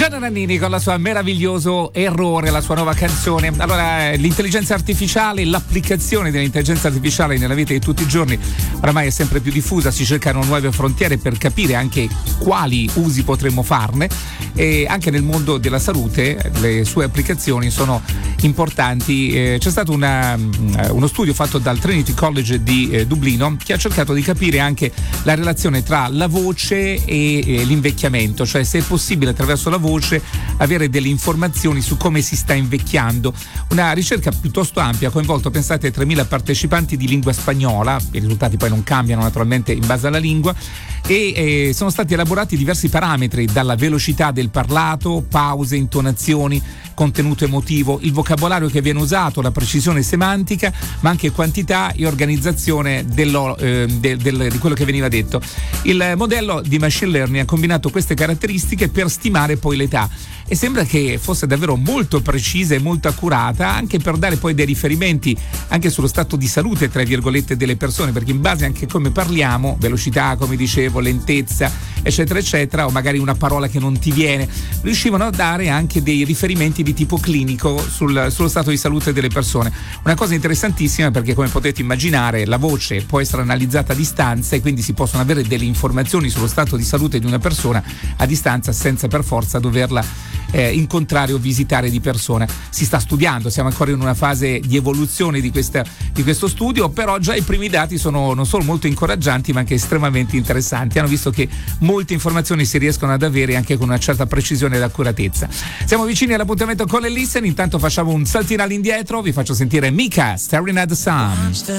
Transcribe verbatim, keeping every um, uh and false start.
Gianna Nannini con la sua meraviglioso Errore, la sua nuova canzone. Allora, l'intelligenza artificiale, l'applicazione dell'intelligenza artificiale nella vita di tutti i giorni oramai è sempre più diffusa, si cercano nuove frontiere per capire anche quali usi potremmo farne, e anche nel mondo della salute le sue applicazioni sono importanti. Eh, c'è stato una, uno studio fatto dal Trinity College di eh, Dublino che ha cercato di capire anche la relazione tra la voce e eh, l'invecchiamento, cioè se è possibile attraverso la voce avere delle informazioni su come si sta invecchiando. Una ricerca piuttosto ampia ha coinvolto, pensate, tremila partecipanti di lingua spagnola, i risultati poi non cambiano naturalmente in base alla lingua, e eh, sono stati elaborati diversi parametri, dalla velocità del parlato, pause, intonazioni, contenuto emotivo, il vocabolario che viene usato, la precisione semantica, ma anche quantità e organizzazione dello, eh, del, del, di quello che veniva detto. Il modello di machine learning ha combinato queste caratteristiche per stimare poi l'età, e sembra che fosse davvero molto precisa e molto accurata, anche per dare poi dei riferimenti anche sullo stato di salute, tra virgolette, delle persone, perché in base anche a come parliamo, velocità, come dicevo, lentezza, eccetera eccetera, o magari una parola che non ti viene, riuscivano a dare anche dei riferimenti di tipo clinico sul, sullo stato di salute delle persone. Una cosa interessantissima, perché come potete immaginare la voce può essere analizzata a distanza, e quindi si possono avere delle informazioni sullo stato di salute di una persona a distanza senza per forza doverla Eh, incontrare o visitare di persona. Si sta studiando, siamo ancora in una fase di evoluzione di, questa, di questo studio, però già i primi dati sono non solo molto incoraggianti ma anche estremamente interessanti. Hanno visto che molte informazioni si riescono ad avere anche con una certa precisione ed accuratezza. Siamo vicini all'appuntamento con le Listen, intanto facciamo un saltino all'indietro, vi faccio sentire Mika, Staring at the Sun.